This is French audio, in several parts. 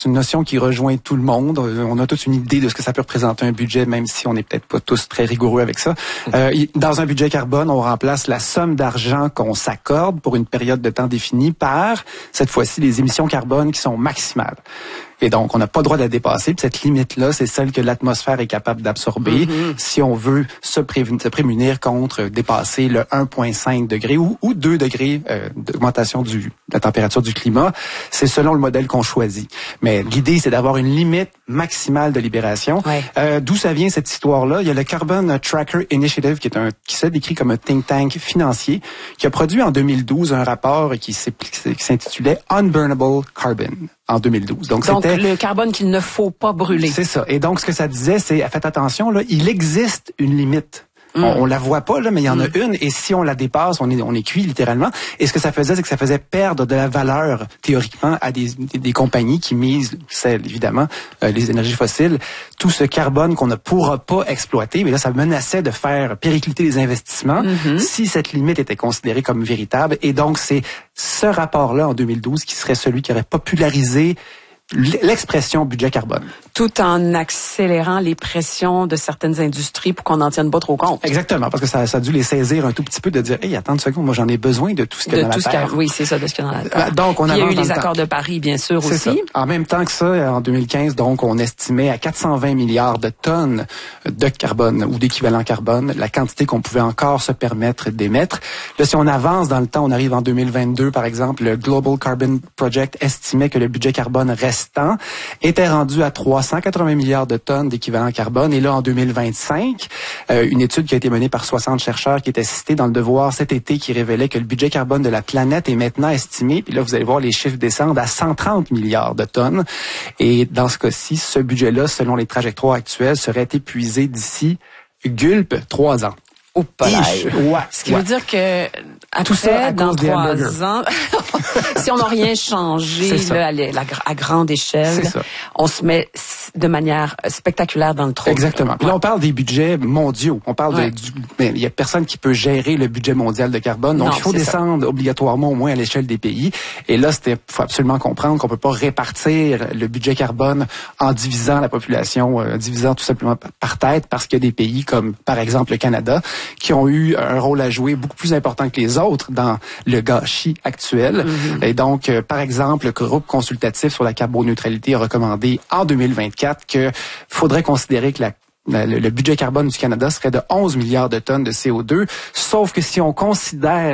C'est une notion qui rejoint tout le monde. On a tous une idée de ce que ça peut représenter un budget, même si on n'est peut-être pas tous très rigoureux avec ça. Dans un budget carbone, on remplace la somme d'argent qu'on s'accorde pour une période de temps définie par, cette fois-ci, les émissions carbone qui sont maximales. Et donc, on n'a pas le droit de la dépasser. Puis cette limite-là, c'est celle que l'atmosphère est capable d'absorber si on veut se prémunir contre dépasser le 1,5 degré ou 2 degrés d'augmentation de la température du climat. C'est selon le modèle qu'on choisit. Mais l'idée, c'est d'avoir une limite maximale de libération. Ouais. D'où ça vient cette histoire-là? Il y a le Carbon Tracker Initiative, qui s'est décrit comme un think tank financier, qui a produit en 2012 un rapport qui s'intitulait Unburnable Carbon. En 2012. Donc c'était le carbone qu'il ne faut pas brûler. C'est ça. Et donc, ce que ça disait, c'est, faites attention, là, il existe une limite. On la voit pas, là, mais il y en a une, et si on la dépasse, on est cuit, littéralement. Et ce que ça faisait, c'est que ça faisait perdre de la valeur, théoriquement, à des compagnies qui misent, évidemment, les énergies fossiles, tout ce carbone qu'on ne pourra pas exploiter. Mais là, ça menaçait de faire péricliter les investissements si cette limite était considérée comme véritable. Et donc, c'est ce rapport-là, en 2012, qui serait celui qui aurait popularisé l'expression budget carbone. Tout en accélérant les pressions de certaines industries pour qu'on n'en tienne pas trop compte. Exactement, parce que ça a dû les saisir un tout petit peu de dire, hey, attends une seconde, moi j'en ai besoin de tout ce qu'il y a dans la Terre. Oui, c'est ça, de ce qu'il y a dans la Terre. Donc, il y a eu les accords de Paris, bien sûr, aussi. Ça. En même temps que ça, en 2015, donc, on estimait à 420 milliards de tonnes de carbone ou d'équivalent carbone la quantité qu'on pouvait encore se permettre d'émettre. Là, si on avance dans le temps, on arrive en 2022, par exemple, le Global Carbon Project estimait que le budget carbone restant était rendu à 380 milliards de tonnes d'équivalent carbone. Et là, en 2025, une étude qui a été menée par 60 chercheurs qui était citée dans Le Devoir cet été qui révélait que le budget carbone de la planète est maintenant estimé, puis là, vous allez voir les chiffres descendent à 130 milliards de tonnes. Et dans ce cas-ci, ce budget-là, selon les trajectoires actuelles, serait épuisé d'ici, gulp, 3 ans. Au palais. Ce qui veut dire que après, dans 3 ans, si on n'a rien changé là, à grande échelle, on se met de manière spectaculaire dans le trou. Exactement. Puis là, on parle des budgets mondiaux. On parle mais il y a personne qui peut gérer le budget mondial de carbone. Donc, il faut descendre obligatoirement au moins à l'échelle des pays. Et là, faut absolument comprendre qu'on peut pas répartir le budget carbone en divisant la population, divisant tout simplement par tête, parce qu'il y a des pays comme, par exemple, le Canada, qui ont eu un rôle à jouer beaucoup plus important que les autres dans le gâchis actuel. Et donc, par exemple, le groupe consultatif sur la carboneutralité a recommandé en 2024 qu'il faudrait considérer que le budget carbone du Canada serait de 11 milliards de tonnes de CO2, sauf que si on considère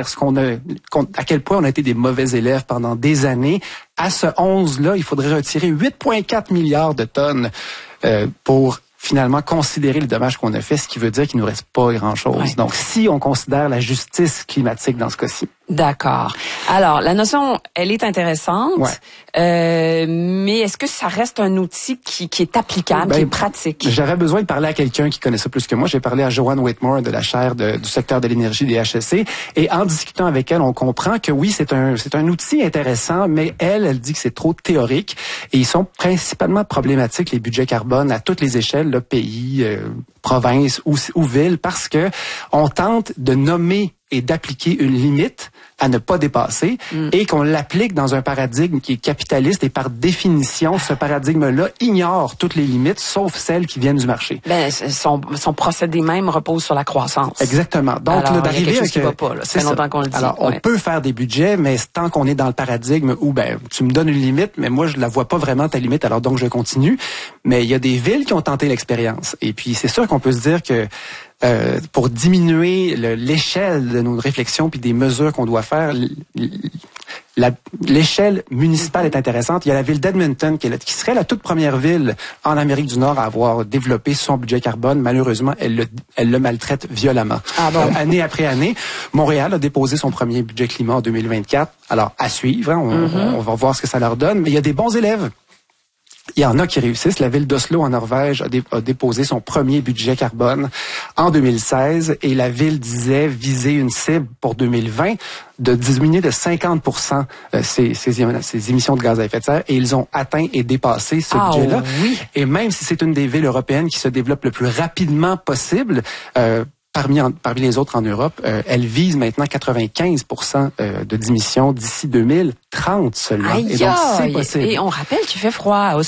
à quel point on a été des mauvais élèves pendant des années, à ce 11-là, il faudrait retirer 8,4 milliards de tonnes pour finalement considérer le dommage qu'on a fait, ce qui veut dire qu'il nous reste pas grand-chose. Ouais. Donc, si on considère la justice climatique dans ce cas-ci. D'accord. Alors, la notion, elle est intéressante, mais est-ce que ça reste un outil qui est applicable, qui est pratique? J'avais besoin de parler à quelqu'un qui connaît ça plus que moi. J'ai parlé à Joanne Whitmore de la chaire du secteur de l'énergie des HEC, et en discutant avec elle, on comprend que oui, c'est un outil intéressant, mais elle dit que c'est trop théorique, et ils sont principalement problématiques, les budgets carbone, à toutes les échelles, le pays, province ou ville, parce que on tente de nommer et d'appliquer une limite à ne pas dépasser et qu'on l'applique dans un paradigme qui est capitaliste et par définition, ce paradigme-là ignore toutes les limites sauf celles qui viennent du marché. Ben, son procédé même repose sur la croissance. Exactement. Donc, alors, d'arriver il y a quelque chose qui va pas, là. Ça fait longtemps qu'on le dit. Alors, on peut faire des budgets, mais tant qu'on est dans le paradigme où, tu me donnes une limite, mais moi, je la vois pas vraiment ta limite, alors donc je continue. Mais il y a des villes qui ont tenté l'expérience. Et puis, c'est sûr qu'on peut se dire que pour diminuer l'échelle de nos réflexions puis des mesures qu'on doit faire, l'échelle municipale est intéressante. Il y a la ville d'Edmonton qui serait la toute première ville en Amérique du Nord à avoir développé son budget carbone. Malheureusement, elle le maltraite violemment. Ah bon? Année après année. Montréal a déposé son premier budget climat en 2024. Alors, à suivre, on va voir ce que ça leur donne. Mais il y a des bons élèves. Il y en a qui réussissent. La ville d'Oslo en Norvège a déposé son premier budget carbone en 2016 et la ville disait viser une cible pour 2020 de diminuer de 50% ses émissions de gaz à effet de serre, et ils ont atteint et dépassé ce budget-là. Oui. Et même si c'est une des villes européennes qui se développe le plus rapidement possible, parmi les autres en Europe, elle vise maintenant 95% de diminution d'ici 2030 seulement. Aïe, et donc, c'est possible. Et on rappelle qu'il fait froid